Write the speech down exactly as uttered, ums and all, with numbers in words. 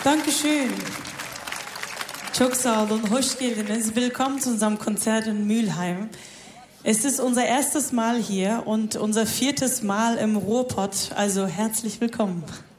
Dankeschön. Çok sağ olun, hoş geldiniz. Willkommen zu unserem Konzert in Mülheim. Es ist unser erstes Mal hier und unser viertes Mal im Ruhrpott, also herzlich willkommen.